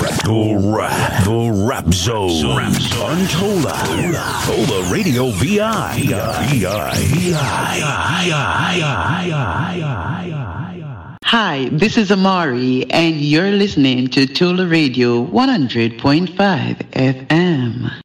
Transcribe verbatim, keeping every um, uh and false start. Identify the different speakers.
Speaker 1: The rap, the rap zone. Untola. Tola Radio V I. V I. V I.
Speaker 2: Hi, this is Amari, and you're listening to Tola Radio one hundred point five F M.